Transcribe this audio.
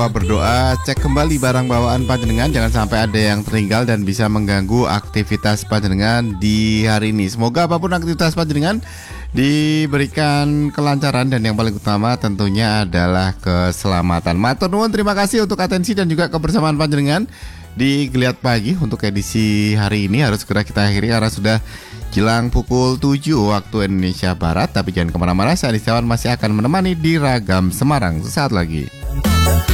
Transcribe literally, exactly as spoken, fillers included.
Berdoa, cek kembali barang bawaan panjenengan, jangan sampai ada yang tertinggal dan bisa mengganggu aktivitas panjenengan di hari ini. Semoga apapun aktivitas panjenengan diberikan kelancaran dan yang paling utama tentunya adalah keselamatan. Matur nuwun, terima kasih untuk atensi dan juga kebersamaan panjenengan di Geliat Pagi. Untuk edisi hari ini harus segera kita akhiri karena sudah jelang pukul tujuh waktu Indonesia Barat. Tapi jangan kemana-mana, saya Adistiawan masih akan menemani di Ragam Semarang sesaat lagi.